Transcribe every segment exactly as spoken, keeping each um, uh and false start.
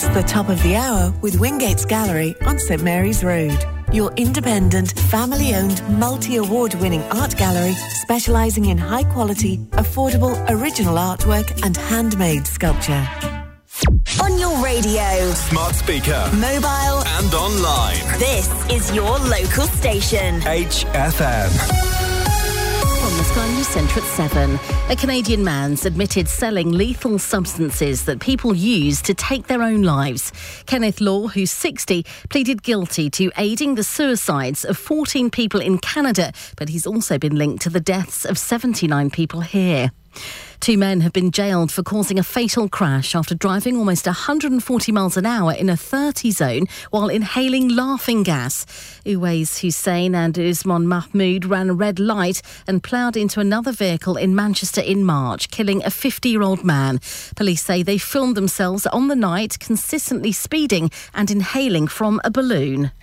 It's the top of the hour with Wingate's Gallery on St Mary's Road. Your independent, family-owned, multi-award-winning art gallery specialising in high-quality, affordable, original artwork and handmade sculpture. On your radio, smart speaker, mobile and online. This is your local station. H F M. On the Sky News Centre at seven, a Canadian man's admitted selling lethal substances that people use to take their own lives. Kenneth Law, who's sixty, pleaded guilty to aiding the suicides of fourteen people in Canada, but he's also been linked to the deaths of seventy-nine people here. Two men have been jailed for causing a fatal crash after driving almost one hundred forty miles an hour in a thirty zone while inhaling laughing gas. Uwais Hussein and Usman Mahmood ran a red light and ploughed into another vehicle in Manchester in March, killing a fifty-year-old man. Police say they filmed themselves on the night consistently speeding and inhaling from a balloon.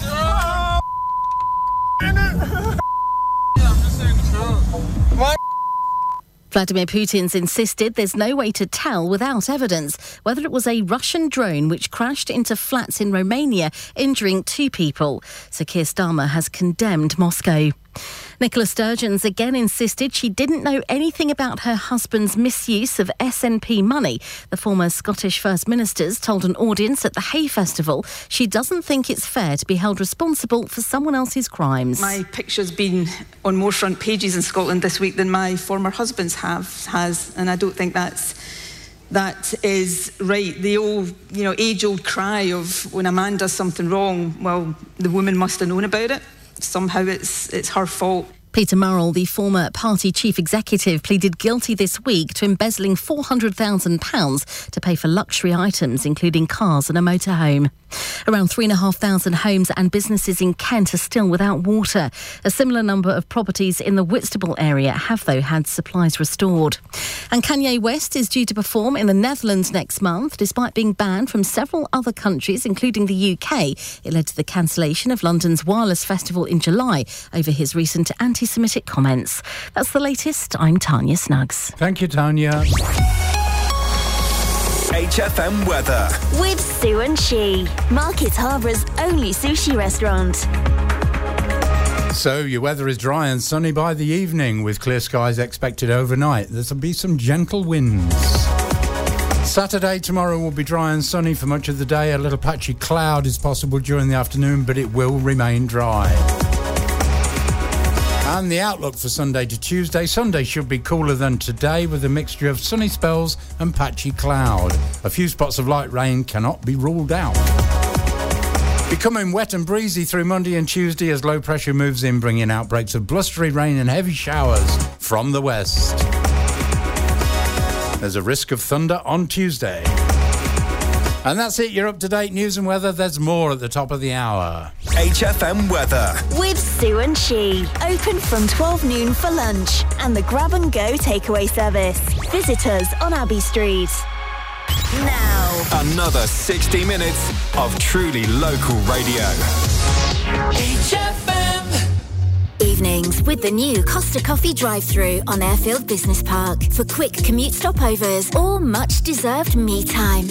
Vladimir Putin's insisted there's no way to tell without evidence whether it was a Russian drone which crashed into flats in Romania, injuring two people. Sir Keir Starmer has condemned Moscow. Nicola Sturgeon's again insisted she didn't know anything about her husband's misuse of S N P money. The former Scottish First Minister's told an audience at the Hay Festival she doesn't think it's fair to be held responsible for someone else's crimes. My picture's been on more front pages in Scotland this week than my former husband's have has, and I don't think that's that is right. The old, you know, age-old cry of when a man does something wrong, well, the woman must have known about it. Somehow it's it's her fault. Peter Murrell, the former party chief executive, pleaded guilty this week to embezzling four hundred thousand pounds to pay for luxury items, including cars and a motorhome. Around three thousand five hundred homes and businesses in Kent are still without water. A similar number of properties in the Whitstable area have, though, had supplies restored. And Kanye West is due to perform in the Netherlands next month, despite being banned from several other countries, including the U K. It led to the cancellation of London's Wireless Festival in July over his recent anti-Semitic comments. That's the latest. I'm Tanya Snuggs. Thank you, Tanya. H F M weather with Sue and She, Market Harbour's only sushi restaurant. So your weather is dry and sunny by the evening with clear skies expected overnight. There'll be some gentle winds. Saturday, tomorrow will be dry and sunny for much of the day. A little patchy cloud is possible during the afternoon, but it will remain dry. And the outlook for Sunday to Tuesday. Sunday should be cooler than today with a mixture of sunny spells and patchy cloud. A few spots of light rain cannot be ruled out. Becoming wet and breezy through Monday and Tuesday as low pressure moves in, bringing outbreaks of blustery rain and heavy showers from the west. There's a risk of thunder on Tuesday. And that's it, you're up to date news and weather. There's more at the top of the hour. H F M weather with Sue and She. Open from twelve noon for lunch and the grab and go takeaway service. Visit us on Abbey Street. Now, another sixty minutes of truly local radio. H F M. Evenings with the new Costa Coffee drive-thru on Airfield Business Park for quick commute stopovers or much-deserved me time.